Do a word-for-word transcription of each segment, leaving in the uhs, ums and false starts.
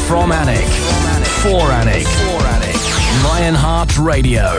From Alnwick. For Alnwick. Lionheart Radio.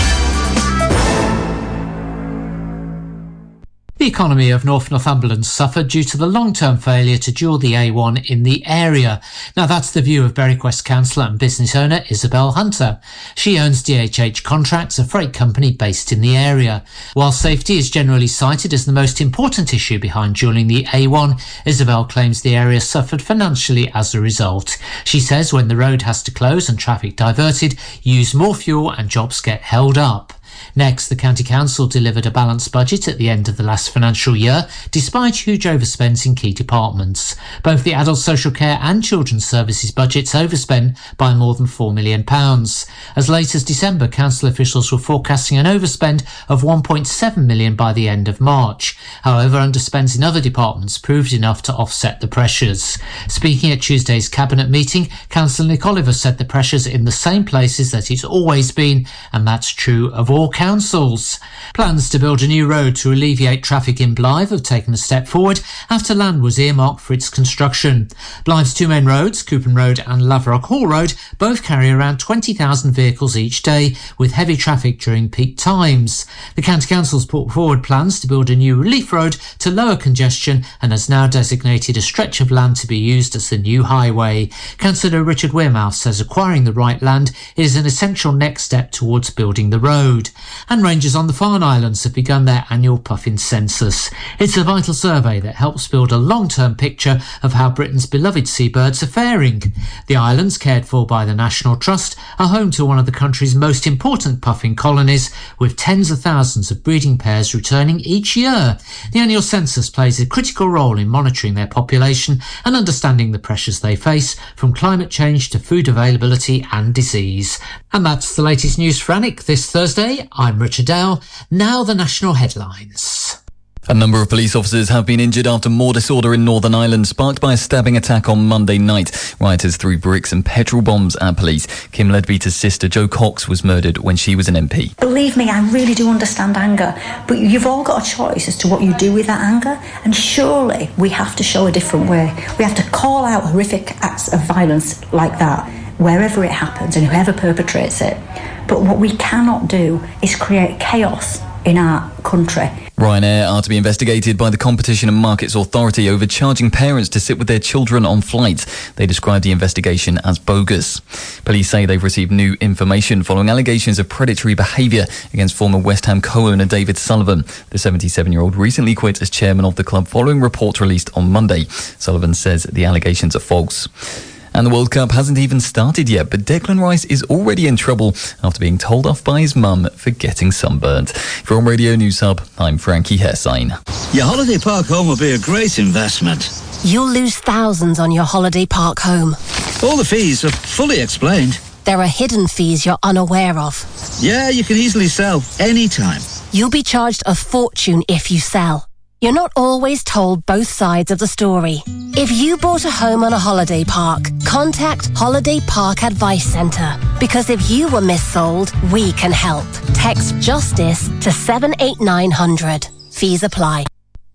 The economy of North Northumberland suffered due to the long-term failure to dual the A one in the area. Now that's the view of Berwick West councillor and business owner Isabel Hunter. She owns D H H Contracts, a freight company based in the area. While safety is generally cited as the most important issue behind dualling the A one, Isabel claims the area suffered financially as a result. She says when the road has to close and traffic diverted, use more fuel and jobs get held up. Next, the County Council delivered a balanced budget at the end of the last financial year, despite huge overspends in key departments. Both the Adult Social Care and Children's Services budgets overspent by more than four million pounds. As late as December, council officials were forecasting an overspend of one point seven million pounds by the end of March. However, underspends in other departments proved enough to offset the pressures. Speaking at Tuesday's Cabinet meeting, Councillor Nick Oliver said the pressures in the same places that it's always been, and that's true of all councils. Plans to build a new road to alleviate traffic in Blythe have taken a step forward after land was earmarked for its construction. Blythe's two main roads, Coopen Road and Laverock Hall Road, both carry around twenty thousand vehicles each day, with heavy traffic during peak times. The County Council's put forward plans to build a new relief road to lower congestion and has now designated a stretch of land to be used as the new highway. Councillor Richard Wearmouth says acquiring the right land is an essential next step towards building the road. And rangers on the Farne Islands have begun their annual puffin census. It's a vital survey that helps build a long-term picture of how Britain's beloved seabirds are faring. The islands, cared for by the National Trust, are home to one of the country's most important puffin colonies, with tens of thousands of breeding pairs returning each year. The annual census plays a critical role in monitoring their population and understanding the pressures they face, from climate change to food availability and disease. And that's the latest news for Alnwick this Thursday. I'm Richard Dale. Now the national headlines. A number of police officers have been injured after more disorder in Northern Ireland sparked by a stabbing attack on Monday night. Rioters threw bricks and petrol bombs at police. Kim Ledbeater's sister Jo Cox was murdered when she was an M P. Believe me, I really do understand anger, but you've all got a choice as to what you do with that anger, and surely we have to show a different way. We have to call out horrific acts of violence like that wherever it happens and whoever perpetrates it. But what we cannot do is create chaos in our country. Ryanair are to be investigated by the Competition and Markets Authority over charging parents to sit with their children on flights. They described the investigation as bogus. Police say they've received new information following allegations of predatory behaviour against former West Ham co-owner David Sullivan. The seventy-seven-year-old recently quit as chairman of the club following reports released on Monday. Sullivan says the allegations are false. And the World Cup hasn't even started yet, but Declan Rice is already in trouble after being told off by his mum for getting sunburnt. From Radio News Hub, I'm Frankie Hessine. Your holiday park home will be a great investment. You'll lose thousands on your holiday park home. All the fees are fully explained. There are hidden fees you're unaware of. Yeah, you can easily sell anytime. You'll be charged a fortune if you sell. You're not always told both sides of the story. If you bought a home on a holiday park, contact Holiday Park Advice Centre. Because if you were missold, we can help. Text JUSTICE to seven eight nine hundred. Fees apply.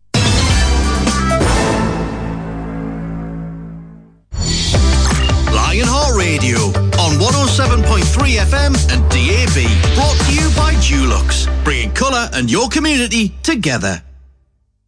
Lionheart Radio on one oh seven point three F M and D A B. Brought to you by Dulux, bringing colour and your community together.